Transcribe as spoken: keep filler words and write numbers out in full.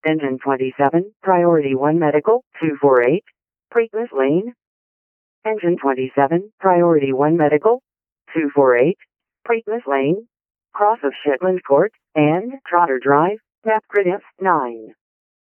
Engine twenty-seven, Priority one Medical, two forty-eight, Preakness Lane. Engine twenty-seven, Priority one Medical, two forty-eight, Preakness Lane, cross of Shetland Court, and Trotter Drive, Napcrediff, nine.